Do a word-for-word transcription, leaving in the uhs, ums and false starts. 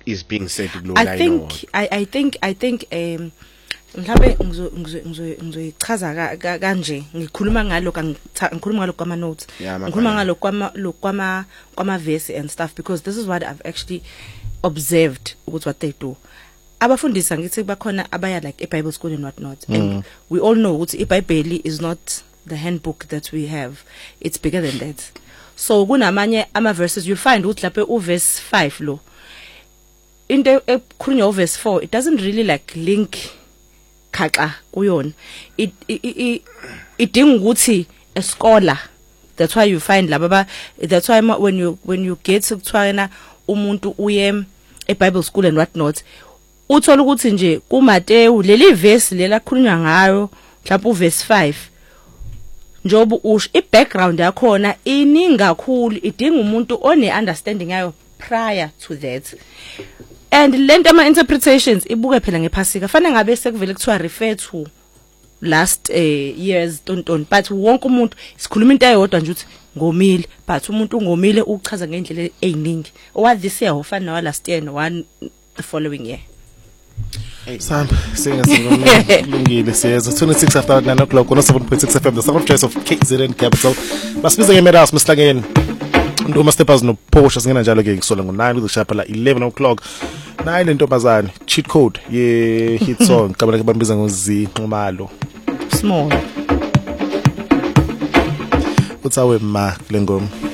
is being said to I think I I think I think um mhlawumbe ngizo ngizo ngizoyichaza kanje ngikhuluma ngalokho ngikhuluma ngalokho kwama notes ngikhuluma ngalokho kwama kwama kwama verse and stuff because this is what I've actually observed ukuthi what they do. Abafundisa ngithi bakhona abaya like a Bible school and what not mm. and we all know ukuthi iBhayibheli is not the handbook that we have, it's bigger than that. So kunamanye ama verses you find ukuthi lapha u verse five lo into ekhulunywa verse four, it doesn't really like link khaxa kuyona. It it idinga ukuthi a scholar. That's why you find laba, that's why when you when you get ukuthiwa umuntu uye e Bible school and what not, uthola ukuthi nje ku Mateyu leli verse lela khulunywa ngayo mhlawumbe u verse five njobu usho I background yakhona iningi kakhulu, idinga umuntu one understanding yayo prior to that. And lento ama interpretations ibuke phela ngephasika fanele ngabe sekuvele kuthiwa refer to last uh, years tonton, but wonke umuntu sikhuluma into eyodwa nje uthi ngomile, but umuntu ungomile ukuchaza ngendlela eziningi. What this year ufana nawa last year no one the following year. Sam, singasikulungile siyeza twenty-six after nine o'clock on seven point six F M, the sound of choice of K Z N Capital. Basibiza ngemeras msihlangeni. Ndoma steppers no Porsche singena njalo ke ngisola ngo nine kuzoshaya la eleven o'clock. nine intombazane cheat code ye hit song kabela ke bambiza ngozi Nxumalo small. Utsawe ma kule ngoma.